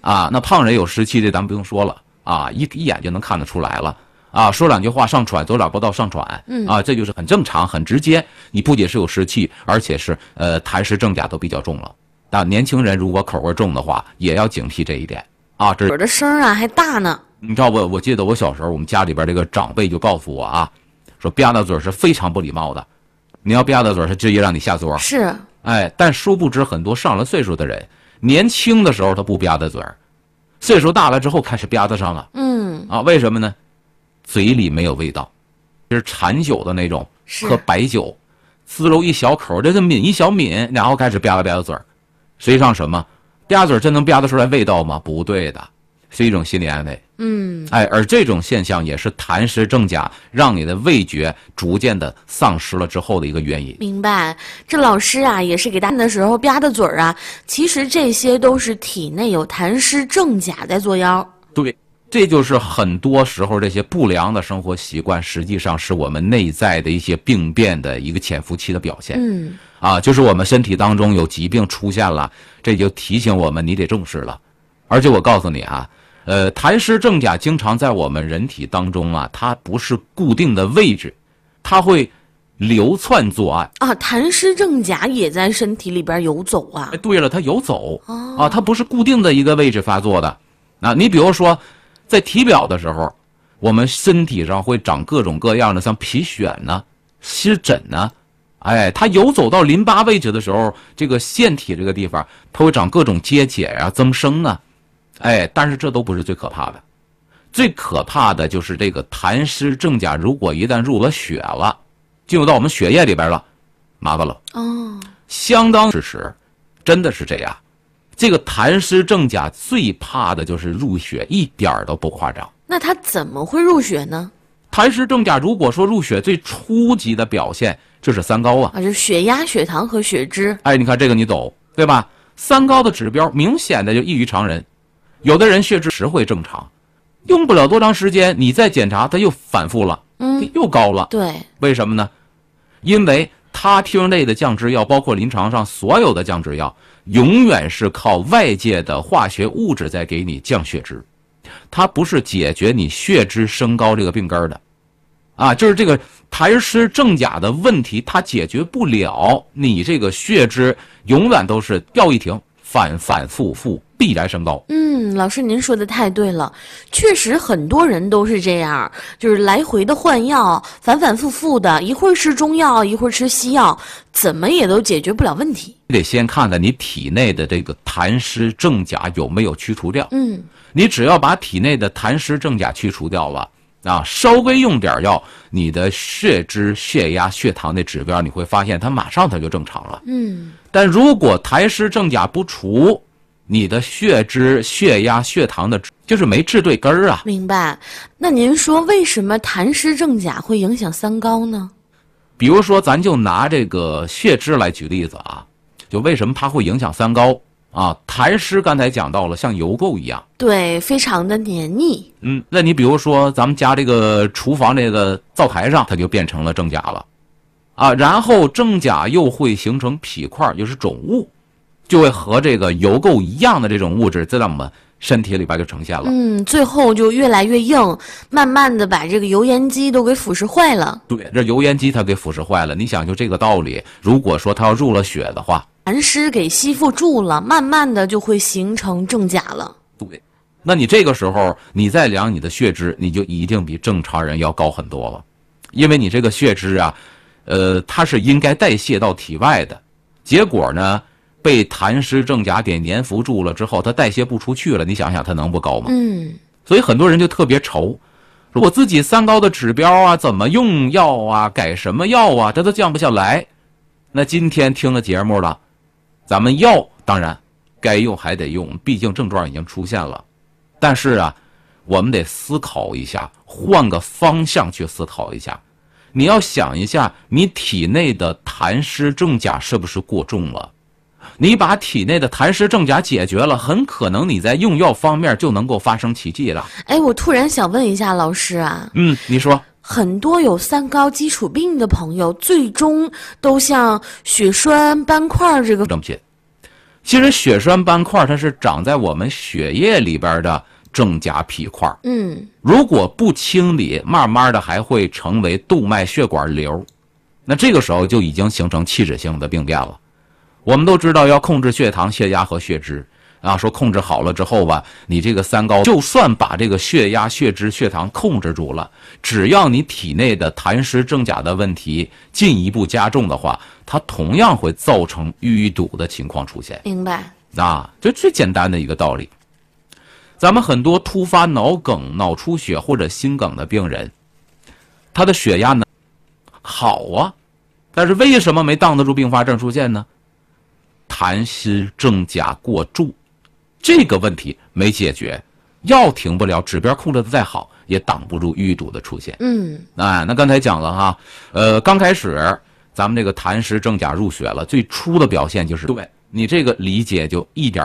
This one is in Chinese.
啊，那胖人有湿气，这咱不用说了啊，一眼就能看得出来了啊。说两句话上喘，走两步道上喘，啊，这就是很正常、很直接。你不仅是有湿气，而且是痰湿正甲都比较重了。啊，年轻人如果口味重的话，也要警惕这一点啊。 我的声啊还大呢。 你知道我记得我小时候，我们家里边这个长辈就告诉我啊，说吧嗒嘴是非常不礼貌的，你要吧嗒嘴是直接让你下桌。 是， 哎，但殊不知很多上了岁数的人，年轻的时候他不吧嗒嘴，岁数大了之后开始吧嗒上了。为什么呢？嘴里没有味道，就是馋酒的那种，喝白酒，滋溜一小口，这抿一小抿，然后开始吧嗒吧嗒嘴。实际上什么？吧嘴真能吧得出来味道吗？不对的，是一种心理安慰。而这种现象也是痰湿正甲让你的味觉逐渐的丧失了之后的一个原因。 明白。这老师啊，也是给大家的时候吧的嘴啊，其实这些都是体内有痰湿正甲在作妖。 对，这就是很多时候这些不良的生活习惯，实际上是我们内在的一些病变的一个潜伏期的表现。就是我们身体当中有疾病出现了，这就提醒我们你得重视了。而且我告诉你啊，痰湿正甲经常在我们人体当中啊，它不是固定的位置，它会流窜作案啊。痰湿正甲也在身体里边游走啊。 对了，它游走它不是固定的一个位置发作的。你比如说，在体表的时候，我们身体上会长各种各样的，像皮癣呢、湿疹呢。它游走到淋巴位置的时候，这个腺体这个地方，它会长各种结节啊、增生啊。但是这都不是最可怕的，最可怕的就是这个痰湿正甲，如果一旦入了血了，进入到我们血液里边了，麻烦了。相当事实，真的是这样。这个痰湿正甲最怕的就是入血，一点都不夸张。 那它怎么会入血呢？ 痰湿正甲如果说入血，最初级的表现就是三高啊， 就是血压、血糖和血脂。 你看这个你懂对吧？三高的指标明显的就异于常人。有的人血脂时会正常，用不了多长时间，你再检查它又反复了，又高了。 对， 为什么呢？因为他汀类的降脂药，包括临床上所有的降脂药，永远是靠外界的化学物质在给你降血脂，它不是解决你血脂升高这个病根的。就是这个痰湿正甲的问题，它解决不了，你这个血脂永远都是掉一停，反反复复，必然升高。 老师您说的太对了，确实很多人都是这样，就是来回的换药，反反复复的，一会儿吃中药，一会儿吃西药，怎么也都解决不了问题。 你得先看看你体内的这个痰湿正甲有没有去除掉。你只要把体内的痰湿正甲去除掉了稍微用点药，你的血脂、血压、血糖的指标，你会发现它马上就正常了。但如果痰湿正甲不除，你的血脂、血压、血糖的就是没治对根儿啊。 明白。那您说为什么痰湿正甲会影响三高呢？ 比如说咱就拿这个血脂来举例子就为什么它会影响三高痰湿刚才讲到了，像油垢一样， 对，非常的黏腻。 那你比如说咱们家这个厨房这个灶台上，它就变成了正甲了然后正甲又会形成脾块，就是肿物，就会和这个油垢一样的这种物质在我们身体里边就呈现了。 最后就越来越硬，慢慢的把这个油烟机都给腐蚀坏了。 对，这油烟机它给腐蚀坏了。你想就这个道理，如果说它要入了血的话， 痰湿给吸附住了，慢慢的就会形成正甲了。 对，那你这个时候你再量你的血脂，你就一定比正常人要高很多了，因为你这个血脂它是应该代谢到体外的，结果呢被痰湿正甲给粘附住了之后，它代谢不出去了，你想想它能不高吗？所以很多人就特别愁，我自己三高的指标怎么用药改什么药这都降不下来。那今天听了节目了，咱们药当然该用还得用，毕竟症状已经出现了，但是我们得思考一下，换个方向去思考一下。你要想一下，你体内的痰湿正甲是不是过重了？你把体内的痰湿正甲解决了，很可能你在用药方面就能够发生奇迹了。 我突然想问一下老师你说。 很多有三高基础病的朋友，最终都像血栓斑块这个正品。 其实血栓斑块它是长在我们血液里边的正甲皮块，如果不清理，慢慢的还会成为动脉血管瘤，那这个时候就已经形成器质性的病变了。我们都知道要控制血糖、血压和血脂啊，说控制好了之后吧，你这个三高就算把这个血压、血脂、血糖控制住了，只要你体内的痰湿正甲的问题进一步加重的话，它同样会造成淤堵的情况出现。 明白啊，这最简单的一个道理。咱们很多突发脑梗、脑出血或者心梗的病人，他的血压呢好啊，但是为什么没挡得住并发症出现呢？痰湿正甲过重，这个问题没解决，药停不了，指标控制的再好，也挡不住淤堵的出现。那刚才讲了哈，刚开始咱们这个痰湿正甲入血了，最初的表现就是对你这个理解就一点